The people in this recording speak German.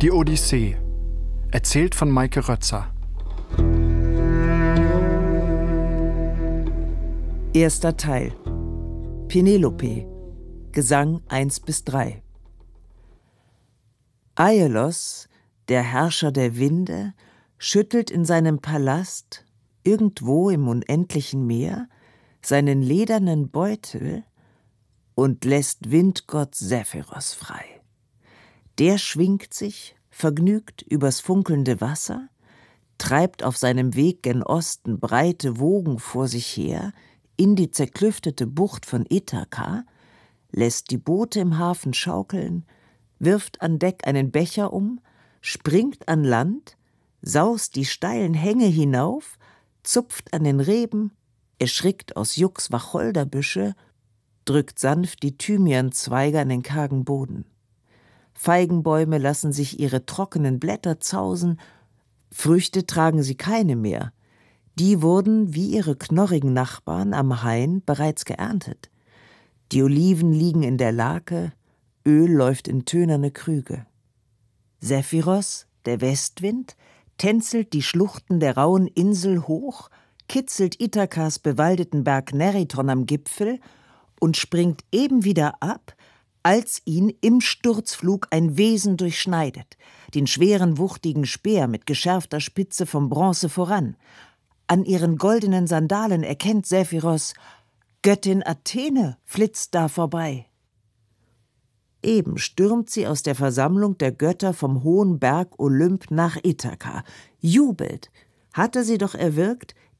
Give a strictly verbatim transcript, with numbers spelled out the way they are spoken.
Die Odyssee. Erzählt von Maike Rötzer. Erster Teil. Penelope. Gesang eins bis drei. Aeolos, der Herrscher der Winde, schüttelt in seinem Palast, irgendwo im unendlichen Meer, seinen ledernen Beutel und lässt Windgott Zephyros frei. Der schwingt sich, vergnügt übers funkelnde Wasser, treibt auf seinem Weg gen Osten breite Wogen vor sich her, in die zerklüftete Bucht von Ithaka, lässt die Boote im Hafen schaukeln, wirft an Deck einen Becher um, springt an Land, saust die steilen Hänge hinauf, zupft an den Reben, erschrickt aus Jux Wacholderbüsche, drückt sanft die Thymianzweige an den kargen Boden. Feigenbäume lassen sich ihre trockenen Blätter zausen, Früchte tragen sie keine mehr. Die wurden, wie ihre knorrigen Nachbarn am Hain, bereits geerntet. Die Oliven liegen in der Lake, Öl läuft in tönerne Krüge. Zephyros, der Westwind, tänzelt die Schluchten der rauen Insel hoch, kitzelt Ithakas bewaldeten Berg Neriton am Gipfel und springt eben wieder ab, als ihn im Sturzflug ein Wesen durchschneidet, den schweren, wuchtigen Speer mit geschärfter Spitze vom Bronze voran. An ihren goldenen Sandalen erkennt Zephyros, Göttin Athene flitzt da vorbei. Eben stürmt sie aus der Versammlung der Götter vom hohen Berg Olymp nach Ithaka, jubelt. Hatte sie doch erwirkt,